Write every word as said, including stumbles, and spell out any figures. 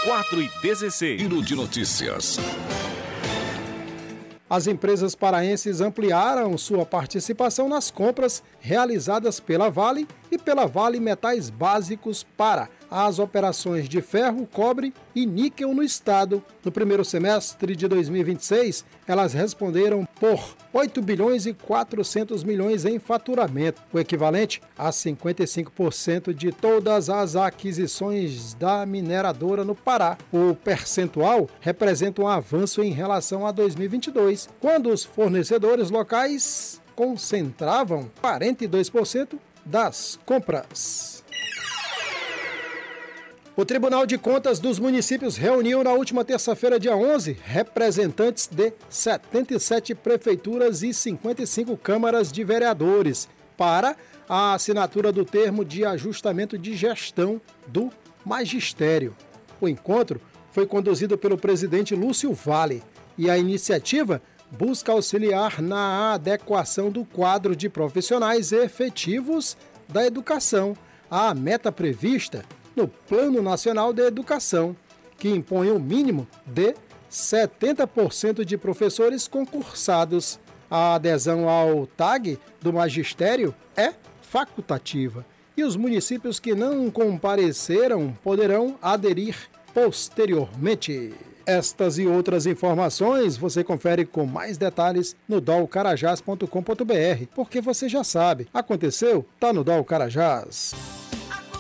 quatro e dezesseis. Giro de notícias. As empresas paraenses ampliaram sua participação nas compras realizadas pela Vale e pela Vale Metais Básicos para as operações de ferro, cobre e níquel no estado. No primeiro semestre de dois mil e vinte e seis, elas responderam por oito bilhões e quatrocentos milhões em faturamento, o equivalente a cinquenta e cinco por cento de todas as aquisições da mineradora no Pará. O percentual representa um avanço em relação a dois mil e vinte e dois, quando os fornecedores locais concentravam quarenta e dois por cento das compras. O Tribunal de Contas dos Municípios reuniu na última terça-feira, dia onze, representantes de setenta e sete prefeituras e cinquenta e cinco câmaras de vereadores para a assinatura do termo de ajustamento de gestão do magistério. O encontro foi conduzido pelo presidente Lúcio Vale e a iniciativa busca auxiliar na adequação do quadro de profissionais efetivos da educação à meta prevista no Plano Nacional de Educação, que impõe o mínimo de setenta por cento de professores concursados. A adesão ao T A G do magistério é facultativa e os municípios que não compareceram poderão aderir posteriormente. Estas e outras informações você confere com mais detalhes no dol carajás ponto com ponto br, porque você já sabe, aconteceu, tá no Dol Carajás.